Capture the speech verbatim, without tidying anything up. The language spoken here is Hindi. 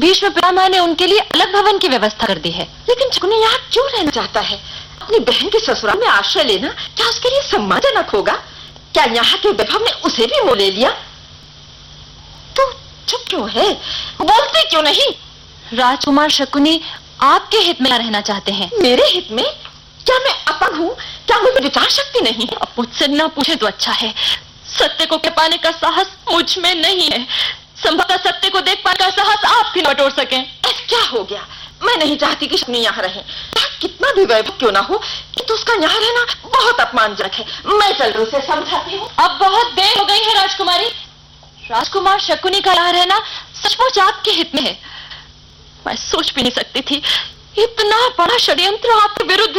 भीष्म पितामह ने उनके लिए अलग भवन की व्यवस्था कर दी है। लेकिन शकुनी यहाँ क्यों रहना चाहता है? अपनी बहन के ससुराल में आश्रय लेना क्या उसके लिए सम्मानजनक होगा? क्या यहाँ के वैभव ने उसे भी मोह ले लिया? तो चुप क्यों है? बोलते क्यों नहीं? राजकुमार शकुनी आपके हित में रहना चाहते हैं। मेरे हित में? क्या मैं अपंग हूँ? क्या मुझे विचार शक्ति नहीं है? आप मुझसे न पूछे तो अच्छा है। सत्य को पाने का साहस मुझ में नहीं है। संभवतः सत्य को देख पाने का साहस आप भी न तोड़ सकें। क्या हो गया? मैं नहीं चाहती कि शकुनी यहाँ रहे। कितना भी वैभव क्यों ना हो, किंतु उसका यहाँ रहना बहुत अपमानजनक है। मैं चल उसे समझाती हूँ। अब बहुत देर हो गई है राजकुमारी। राजकुमार शकुनी का यहाँ रहना सचमुच आपके हित में है। मैं सोच भी नहीं सकती थी इतना बड़ा षड्यंत्र आपके विरुद्ध